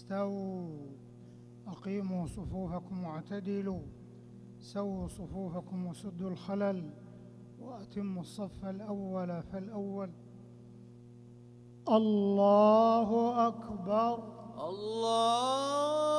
استووا أقيموا صفوفكم واعتدلوا سووا صفوفكم وسدوا الخلل وأتموا الصف الأول فالأول. الله أكبر. الله